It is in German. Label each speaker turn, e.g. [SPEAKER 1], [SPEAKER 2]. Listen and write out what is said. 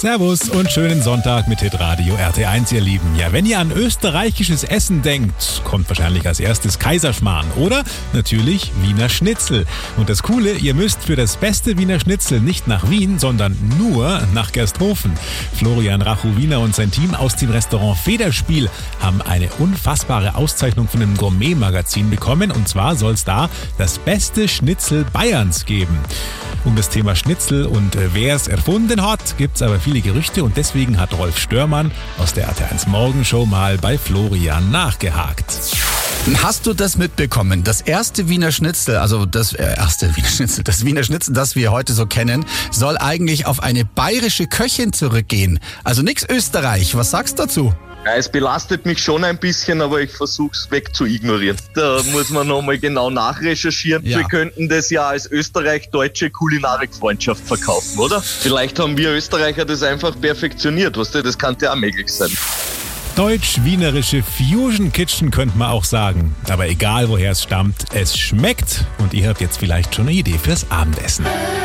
[SPEAKER 1] Servus und schönen Sonntag mit Hitradio RT1, ihr Lieben. Ja, wenn ihr an österreichisches Essen denkt, kommt wahrscheinlich als erstes Kaiserschmarrn oder natürlich Wiener Schnitzel. Und das Coole, ihr müsst für das beste Wiener Schnitzel nicht nach Wien, sondern nur nach Gersthofen. Florian Rachow-Wiener und sein Team aus dem Restaurant Federspiel haben eine unfassbare Auszeichnung von einem Gourmet-Magazin bekommen. Und zwar soll es da das beste Schnitzel Bayerns geben. Um das Thema Schnitzel und wer es erfunden hat, gibt es aber viele Gerüchte und deswegen hat Rolf Störmann aus der RT1 Morgenshow mal bei Florian nachgehakt.
[SPEAKER 2] Hast du das mitbekommen? Das erste Wiener Schnitzel, das Wiener Schnitzel, das wir heute so kennen, soll eigentlich auf eine bayerische Köchin zurückgehen. Also nix Österreich. Was sagst du dazu?
[SPEAKER 3] Ja, es belastet mich schon ein bisschen, aber ich versuche es wegzuignorieren. Da muss man nochmal genau nachrecherchieren.
[SPEAKER 2] Ja.
[SPEAKER 3] Wir könnten das ja als österreich-deutsche Kulinarikfreundschaft verkaufen, oder? Vielleicht haben wir Österreicher das einfach perfektioniert, weißt du? Das kann ja auch möglich sein.
[SPEAKER 1] Deutsch-wienerische Fusion Kitchen könnte man auch sagen. Aber egal woher es stammt, es schmeckt und ihr habt jetzt vielleicht schon eine Idee fürs Abendessen.